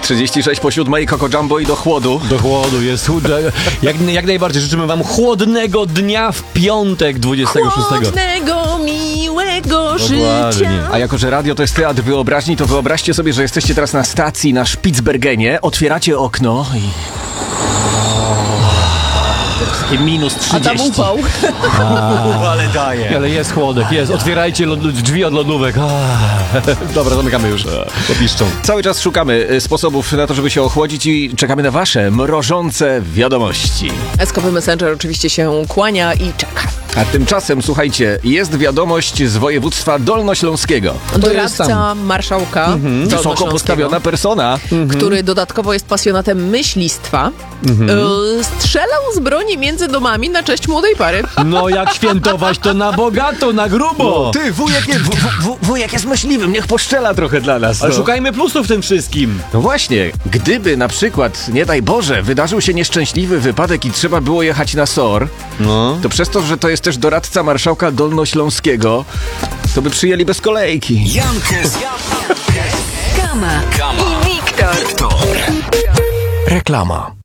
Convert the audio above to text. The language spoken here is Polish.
6:36 Coco Jumbo i do chłodu. Do chłodu jest. Jak najbardziej życzymy wam chłodnego dnia w piątek 26. Chłodnego, miłego życia. A jako, że radio to jest teatr wyobraźni, to wyobraźcie sobie, że jesteście teraz na stacji na Spitsbergenie, otwieracie okno i... Takie minus 30. A tam upał. Ale daje. Ale jest chłodek, jest. Otwierajcie drzwi od lodówek. Dobra, zamykamy już. Popiszczą. Cały czas szukamy sposobów na to, żeby się ochłodzić i czekamy na wasze mrożące wiadomości. SKP Messenger oczywiście się kłania i czeka. A tymczasem, słuchajcie, jest wiadomość z województwa dolnośląskiego. Doradca marszałka Wysoko postawiona persona. który dodatkowo jest pasjonatem myślistwa, strzelał z broni między domami na cześć młodej pary. No jak świętować to na bogato, na grubo. Ty, wujek jest myśliwym, niech poszczela trochę dla nas. Ale szukajmy plusów w tym wszystkim. No właśnie, gdyby na przykład, nie daj Boże, wydarzył się nieszczęśliwy wypadek i trzeba było jechać na SOR, to przez to, że to jest też doradca marszałka dolnośląskiego, to by przyjęli bez kolejki. Jankes, Kama i Wiktor. Reklama.